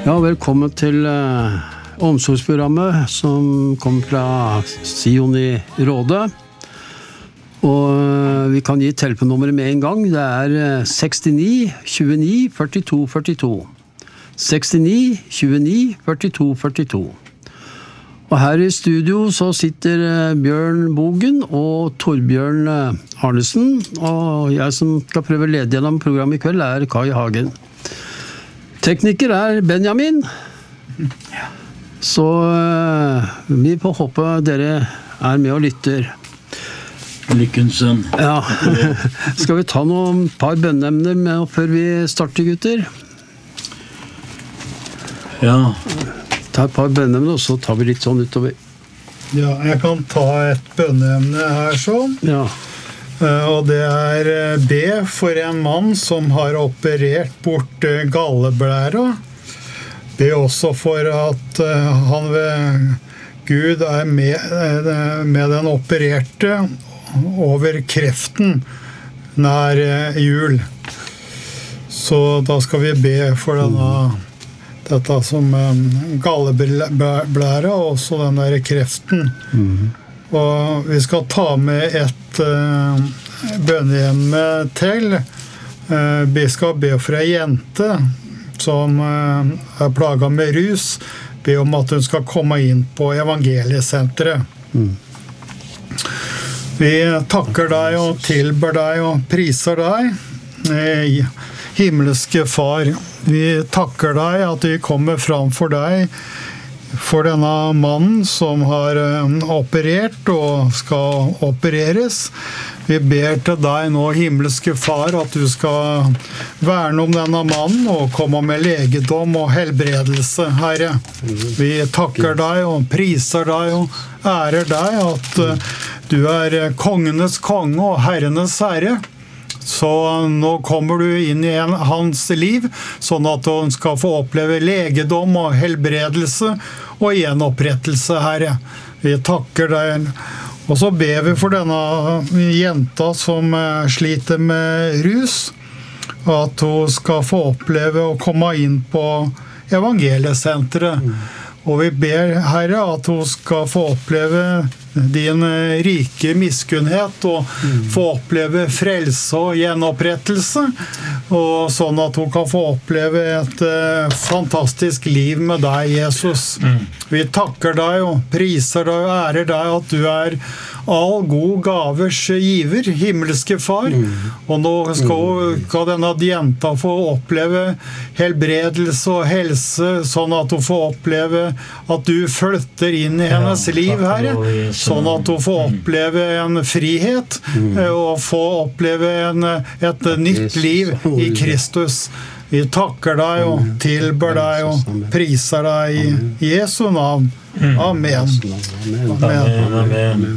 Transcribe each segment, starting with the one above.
Ja, velkommen til omsorgsprogrammet som kommer fra Sion i Råde. Og vi kan gi telefonnummeret med en gang. Det 69 29 42 42. 69 29 42 42. Og her i studio så sitter Bjørn Bogen og Torbjørn Arnesen, og jeg som skal prøve å lede gjennom programmet i kveld Kai Hagen. Tekniker Benjamin. Så vi får håpe dere med og lytter. Lykkens sønn. Ja. Skal vi ta noen par bønneemner med før vi starter, gutter? Ja. Ta et par bønneemner, og så tar vi litt sånn utover. Ja, jeg kan ta et bønneemne her sånn. Ja. Og det be for en mann som har operert bort galleblæra. Be også for at han ved Gud med den opererte over kreften nær jul. Så da skal vi be for dette som galleblæra og også den der kreften. Og vi skal ta med et bønnehjemme til. Vi skal be for en jente som plaget med rus. Be om at hun skal komme inn på evangeliesenteret. Vi takker deg og tilber deg og priser deg, himmelske far. Vi takker deg at vi kommer fram for deg, for denne mannen som har operert og skal opereres. Vi ber til deg nå, himmelske far, at du skal verne om denne mannen og komme med legedom og helbredelse, Herre. Vi takker deg og priser deg og ærer deg at du kongenes konge og herrenes herre. Så nå kommer du inn i hans liv, sånn at han skal få oppleve legedom og helbredelse og gjenopprettelse, Herre. Vi takker deg. Og så ber vi for denne jenta som sliter med rus, at hun skal få oppleve å komme inn på evangeliesenteret. Og vi ber, Herre, at hun skal få oppleve din rike miskunnhet og få oppleve frelse og gjenopprettelse, og sånn at hun kan få oppleve et fantastisk liv med deg, Jesus. Vi takker deg og priser deg og ærer deg at du all god gavers giver, himmelske far, og nå skal denne jenta få oppleve helbredelse og helse, sånn at hun får oppleve at du flytter inn i hennes liv, Herre, sånn at hun får oppleve en frihet og får oppleve et nytt liv i Kristus. Vi takker deg og tilber deg og priser deg i Jesu navn. Amen. Amen.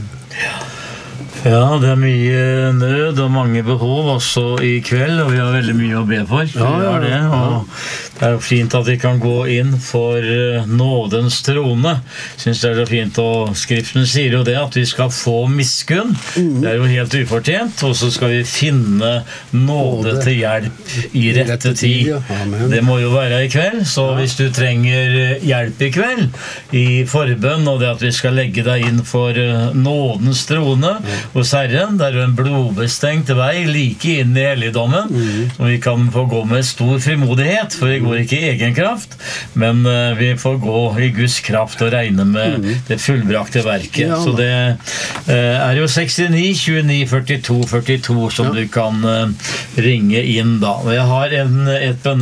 Ja, det mye nød og mange behov også i kveld, og vi har veldig mye å be for. Og det jo fint at vi kan gå inn for nådens trone. Jeg synes det så fint, og Skriften sier jo det, at vi skal få miskunn. Det jo helt ufortjent, og så skal vi finne nåde til hjelp i rette tid. Det må jo være i kveld, så hvis du trenger hjelp i kveld, i forbønn, og det at vi skal legge deg inn for nådens trone hos Herren, det jo en blodbestengt vei like inn i helligdommen, som vi kan få gå med stor frimodighet, for vi går ikke i egen kraft, men vi får gå i Guds kraft og regne med det fullbrakte verket. Så det jo 69 29 42 42 som du kan ringe inn da. Og jeg har et